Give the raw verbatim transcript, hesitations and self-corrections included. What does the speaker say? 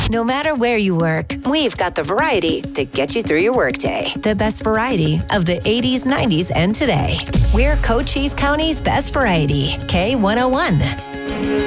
No matter where you work, we've got the variety to get you through your workday. The best variety of the eighties, nineties, and today. We're Cochise County's best variety. K one oh one.